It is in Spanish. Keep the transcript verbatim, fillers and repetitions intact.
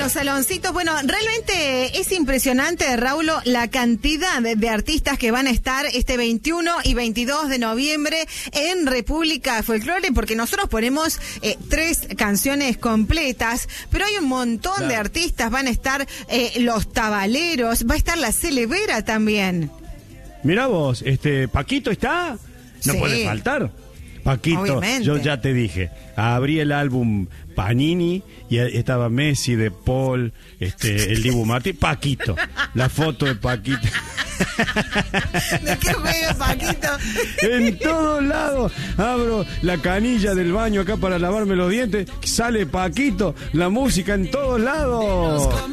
los saloncitos. Bueno, realmente es impresionante, Raúl, la cantidad de, de artistas que van a estar este veintiuno y veintidós de noviembre en República Folklore, porque nosotros ponemos eh, tres canciones completas, pero hay un montón claro. de artistas. Van a estar eh, los Tabaleros, va a estar la Celebera también. Mirá vos, este Paquito está, no sí. puede faltar. Paquito, obviamente. Yo ya te dije, abrí el álbum Panini y estaba Messi, De Paul, este, el Dibu Martí, Paquito, la foto de Paquito. ¿De qué juega Paquito? En todos lados, abro la canilla del baño acá para lavarme los dientes, sale Paquito, la música en todos lados.